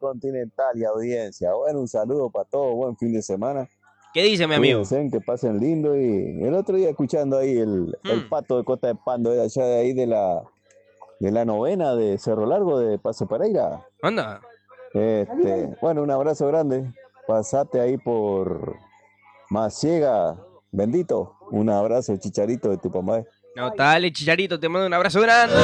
Continental y audiencia. Bueno, un saludo para todos, buen fin de semana. ¿Qué dice mi amigo? Cuídense, que pasen lindo. Y el otro día escuchando ahí el Mm, pato de Cota de Pando, de allá de ahí de la novena de Cerro Largo de Paso Pereira. anda. Bueno, un abrazo grande. Pasate ahí por Masiega, bendito. Un abrazo, chicharito de tu mamá. No, dale, Chicharito, te mando un abrazo grande.